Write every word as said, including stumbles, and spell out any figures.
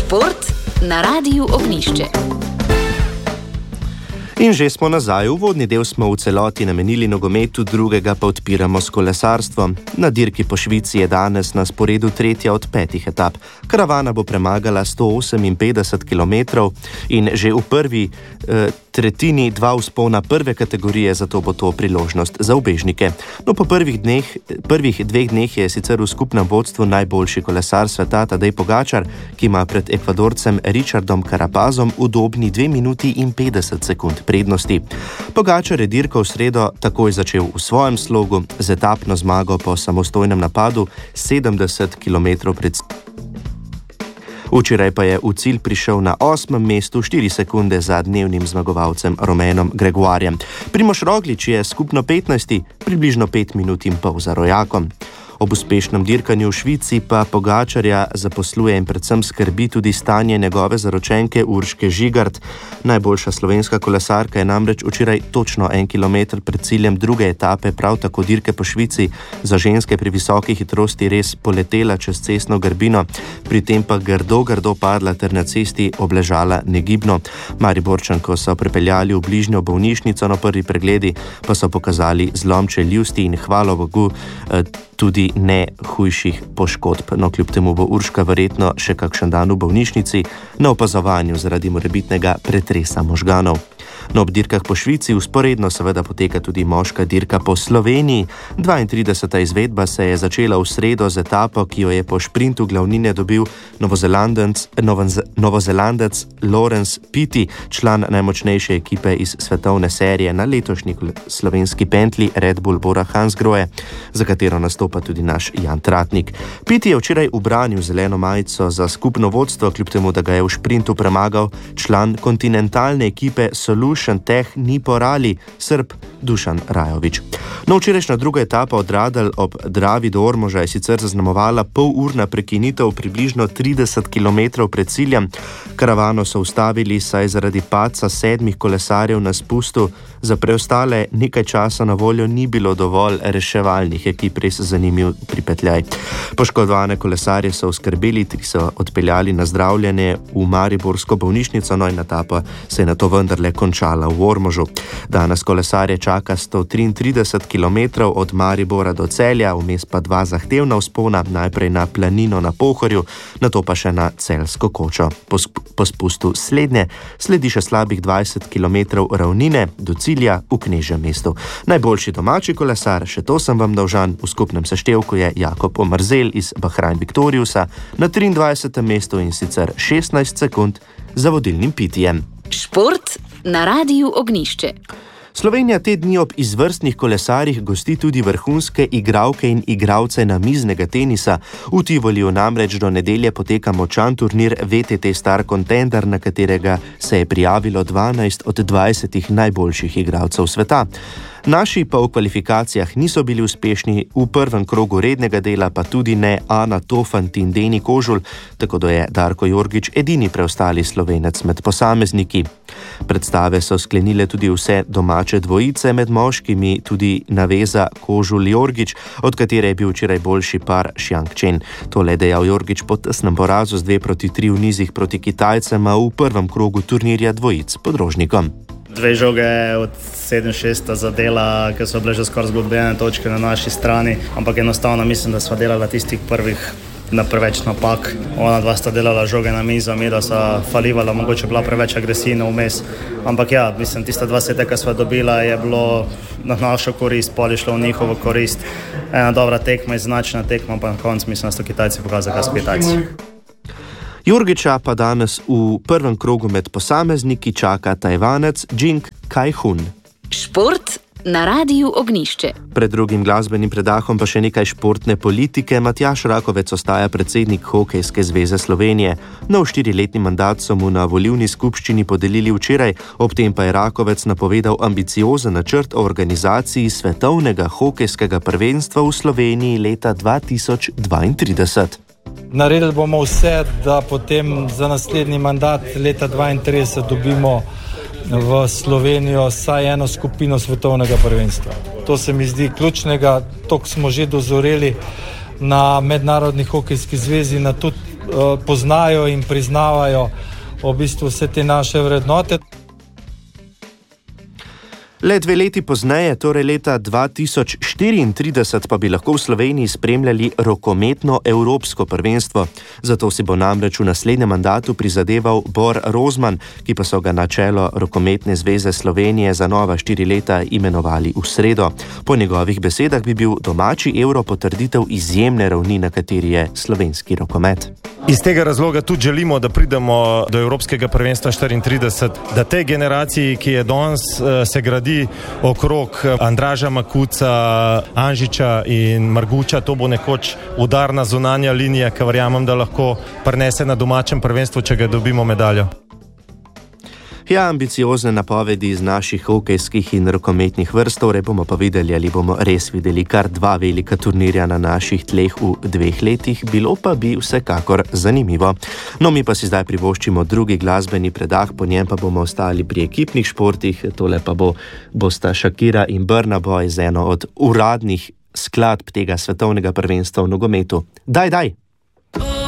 Šport na Radiu Ognjišče. In že smo nazaj. Uvodni del smo v celoti namenili nogometu, drugega pa odpiramo s kolesarstvom. Na dirki po Švici je danes na sporedu tretja od petih etap. Karavana bo premagala sto oseminpetdeset kilometrov in že v prvi eh, tretjini dva vzpona prve kategorije, zato bo to priložnost za ubežnike. No, po prvih, dneh, prvih dveh dneh je sicer v skupnem vodstvu najboljši kolesar sveta Tadej Pogačar, ki ima pred Ekvadorcem Richardom Carapazom udobni dve minuti in petdeset sekund prednosti. Pogačar je dirko v sredo takoj začel v svojem slogu z etapno zmago po samostojnem napadu sedemdeset kilometrov pred Včeraj pa je v cilj prišel na osmem mestu štiri sekunde za dnevnim zmagovalcem Romanom Gregoirjem. Primož Roglič je skupno petnajsti, približno pet minut in pol za rojakom. Ob uspešnem dirkanju v Švici pa Pogačarja zaposluje in predvsem skrbi tudi stanje njegove zaročenke Urške Žigart. Najboljša slovenska kolesarka je namreč včeraj točno en kilometer pred ciljem druge etape prav tako dirke po Švici za ženske pri visoki hitrosti res poletela čez cestno grbino, pri tem pa grdo grdo padla ter na cesti obležala negibno. Mariborčanko so prepeljali v bližnjo bolnišnico, na prvi pregledi pa so pokazali zlom čeljusti in hvala Bogu tudi ne hujših poškodb. No, kljub temu bo Urška verjetno še kakšen dan v bolnišnici na opazovanju zaradi morebitnega pretresa možganov. No, ob dirkah po Švici vzporedno seveda poteka tudi moška dirka po Sloveniji. dvaintrideseta izvedba se je začela v sredo z etapo, ki jo je po šprintu glavnine dobil novozelandec, novozelandec Laurens Pitty, član najmočnejše ekipe iz svetovne serije na letošnji slovenski pentli Red Bull Bora Hansgrohe, za katero nastopa tudi naš Jan Tratnik. Pitty je včeraj ubranil zeleno majico za skupno vodstvo, kljub temu, da ga je v šprintu premagal član kontinentalne ekipe Solution Teh Nipo Rally, Srb Dušan Rajovič. No, včerajšnja druga etapa od Radelj ob Dravi do Ormoža je sicer zaznamovala polurna prekinitev približno trideset kilometrov pred ciljem. Karavano so ustavili, saj zaradi padca sedmih kolesarjev na spustu za preostale nekaj časa na voljo ni bilo dovolj reševalnih ekip, res zanimiv pripetljaj. Poškodovane kolesarje so oskrbeli, tri so odpeljali na zdravljenje v mariborsko bolnišnico, no in etapa se je nato vendarle končala v Ormožu. Danes kolesarje čaka sto triintrideset kilometrov od Maribora do Celja, vmes pa dva zahtevna vzpona, najprej na planino na Pohorju, nato pa še na Celjsko kočo. Po, po spustu slednje sledi še slabih dvajset kilometrov ravnine do cilja v Knežjem mestu. Najboljši domači kolesar, še to sem vam dolžan, v skupnem seštevku je Jakob Omerzel iz Bahrain Victoriusa na triindvajsetem mestu in sicer šestnajst sekund za vodilnim Pittyjem. Šport na Radiu Ognjišče. Slovenija te dni ob izvrstnih kolesarjih gosti tudi vrhunske igralke in igralce namiznega tenisa. V Tivoliju namreč do nedelje poteka močan turnir V T T Star Contender, na katerega se je prijavilo dvanajst od dvajsetih najboljših igralcev sveta. Naši pa v kvalifikacijah niso bili uspešni, v prvem krogu rednega dela pa tudi ne Ana Tofant in Deni Kožul, tako da je Darko Jorgič edini preostali Slovenec med posamezniki. Predstave so sklenile tudi vse domače dvojice, med moškimi tudi naveza Kožul-Jorgič, od katere je bil včeraj boljši par Xiang Chen. Tole je dejal Jorgič po tesnem porazu z dve proti tri v nizih proti Kitajcem v prvem krogu turnirja dvojic pod Rožnikom. Dve žoge od sedem šest zadela, ker so bile že skoraj zgubljene točke na naši strani, ampak enostavno mislim, da sva delala tistih prvih na preveč napak. Ona dva sta delala žoge na mizo, mi da sva falivala, mogoče bila preveč agresivna vmes. Ampak ja, mislim, tista dva seta, ki sva dobila, je bilo na našo korist, pol je šlo v njihovo korist. Ena dobra tekma, izenačena tekma, pa na koncu mislim, da so Kitajci pokazali, kaj so Kitajci. Jorgiča pa danes v prvem krogu med posamezniki čaka Tajvanec Jing Kai-hun. Šport na Radiu Ognjišče. Pred drugim glasbenim predahom pa še nekaj športne politike. Matjaž Rakovec ostaja predsednik Hokejske zveze Slovenije. Nov štiriletni mandat so mu na volilni skupščini podelili včeraj, ob tem pa je Rakovec napovedal ambiciozen načrt o organizaciji svetovnega hokejskega prvenstva v Sloveniji leta dva tisoč dvaintrideset. Naredili bomo vse, da potem za naslednji mandat leta dvaintrideset dobimo v Slovenijo vsaj eno skupino svetovnega prvenstva. To se mi zdi ključnega, to smo že dozoreli na Mednarodni hokejski zvezi, na tudi poznajo in priznavajo v bistvu vse te naše vrednote. Le dve leti pozneje, torej leta dva tisoč štiriintrideset, pa bi lahko v Sloveniji spremljali rokometno evropsko prvenstvo. Zato si bo namreč v naslednjem mandatu prizadeval Bor Rozman, ki pa so ga na čelo Rokometne zveze Slovenije za nova štiri leta imenovali v sredo. Po njegovih besedah bi bil domači Euro potrditev izjemne ravni, na kateri je slovenski rokomet. Iz tega razloga tudi želimo, da pridemo do Evropskega prvenstva štiriintrideset, da tej generaciji, ki je danes se gradi okrog Andraža Makuca, Anžiča in Marguča, to bo nekoč udarna zunanja linija, ki verjamem, da lahko prinese na domačem prvenstvu, če ga dobimo medaljo. Ja, ambiciozne napovedi iz naših hokejskih in rokometnih vrst, torej bomo pa videli, ali bomo res videli kar dva velika turnirja na naših tleh v dveh letih, bilo pa bi vsekakor zanimivo. No, mi pa si zdaj privoščimo drugi glasbeni predah, po njem pa bomo ostali pri ekipnih športih, tole pa bo, bosta Shakira in Burna Boy z eno od uradnih skladb tega svetovnega prvenstva v nogometu. Daj, daj!